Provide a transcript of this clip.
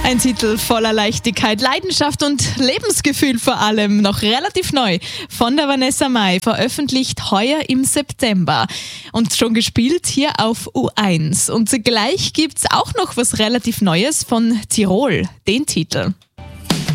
Ein Titel voller Leichtigkeit, Leidenschaft und Lebensgefühl vor allem, noch relativ neu, von der Vanessa Mai, veröffentlicht heuer im September und schon gespielt hier auf U1. Und gleich gibt's auch noch was relativ Neues von Tirol, den Titel.